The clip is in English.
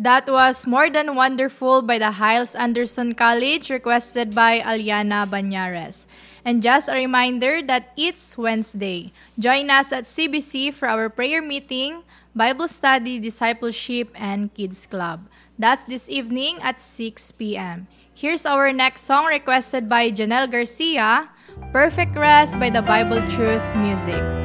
That was More Than Wonderful by the Hiles Anderson College, requested by Aliana Banyares. And just a reminder that it's Wednesday. Join us at CBC for our prayer meeting, Bible study, discipleship, and kids club. That's this evening at 6 p.m. Here's our next song requested by Janelle Garcia, Perfect Rest by the Bible Truth Music.